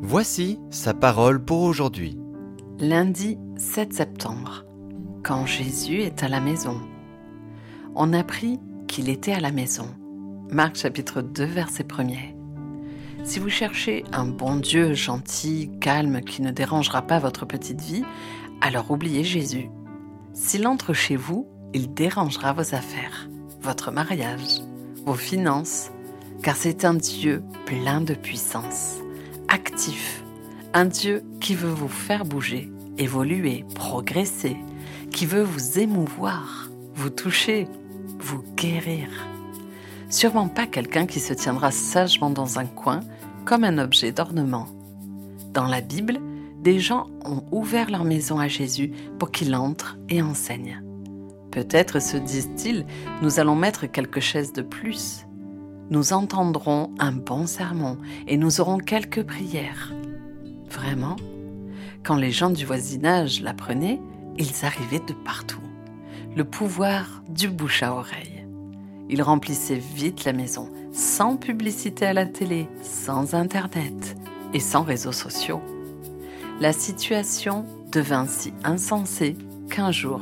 Voici sa parole pour aujourd'hui. Lundi 7 septembre, quand Jésus est à la maison. On apprit qu'il était à la maison. Marc chapitre 2, verset 1er. Si vous cherchez un bon Dieu gentil, calme, qui ne dérangera pas votre petite vie, alors oubliez Jésus. S'il entre chez vous, il dérangera vos affaires, votre mariage, vos finances, car c'est un Dieu plein de puissance, actif, un Dieu qui veut vous faire bouger, évoluer, progresser, qui veut vous émouvoir, vous toucher, vous guérir. Sûrement pas quelqu'un qui se tiendra sagement dans un coin comme un objet d'ornement. Dans la Bible, des gens ont ouvert leur maison à Jésus pour qu'il entre et enseigne. Peut-être se disent-ils, nous allons mettre quelques chaises de plus. Nous entendrons un bon sermon et nous aurons quelques prières. Vraiment ? Quand les gens du voisinage l'apprenaient, ils arrivaient de partout. Le pouvoir du bouche à oreille. Ils remplissaient vite la maison, sans publicité à la télé, sans internet et sans réseaux sociaux. La situation devint si insensée qu'un jour,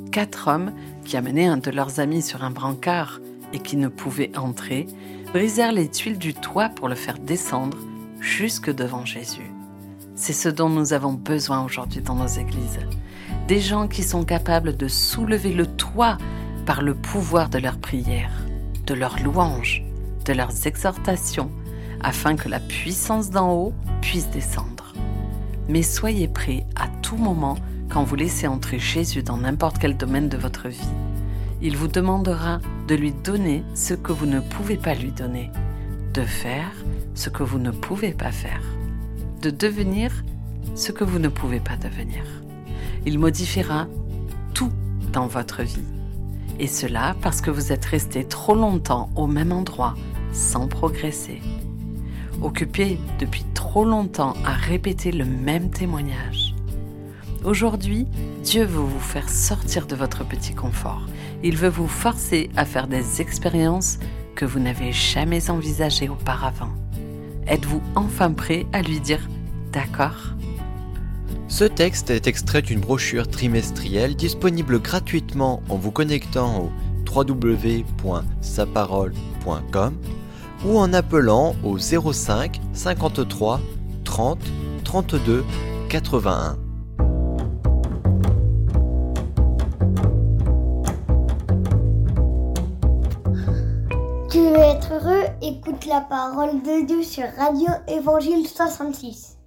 4 hommes qui amenaient un de leurs amis sur un brancard et qui ne pouvaient entrer, brisèrent les tuiles du toit pour le faire descendre jusque devant Jésus. C'est ce dont nous avons besoin aujourd'hui dans nos églises. Des gens qui sont capables de soulever le toit par le pouvoir de leurs prières, de leurs louanges, de leurs exhortations, afin que la puissance d'en haut puisse descendre. Mais soyez prêts à tout moment quand vous laissez entrer Jésus dans n'importe quel domaine de votre vie. Il vous demandera de lui donner ce que vous ne pouvez pas lui donner, de faire ce que vous ne pouvez pas faire, de devenir ce que vous ne pouvez pas devenir. Il modifiera tout dans votre vie. Et cela parce que vous êtes resté trop longtemps au même endroit sans progresser. Occupé depuis trop longtemps à répéter le même témoignage. Aujourd'hui, Dieu veut vous faire sortir de votre petit confort. Il veut vous forcer à faire des expériences que vous n'avez jamais envisagées auparavant. Êtes-vous enfin prêt à lui dire « d'accord » ? Ce texte est extrait d'une brochure trimestrielle disponible gratuitement en vous connectant au www.saparole.com ou en appelant au 05 53 30 32 81. Tu veux être heureux? Écoute la parole de Dieu sur Radio Évangile 66.